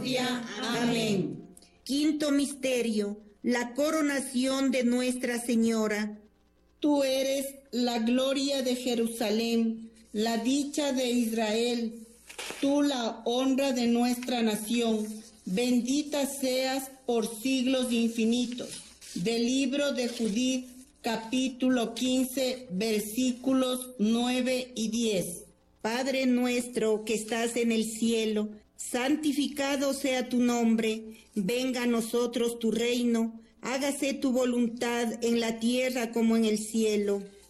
Amén. Quinto misterio, la coronación de Nuestra Señora. Tú eres la gloria de Jerusalén, la dicha de Israel, tú la honra de nuestra nación. Bendita seas por siglos infinitos. Del libro de Judith, capítulo 15, versículos 9 y 10. Padre nuestro que estás en el cielo, santificado sea tu nombre, venga a nosotros tu reino, hágase tu voluntad en la tierra como en el cielo.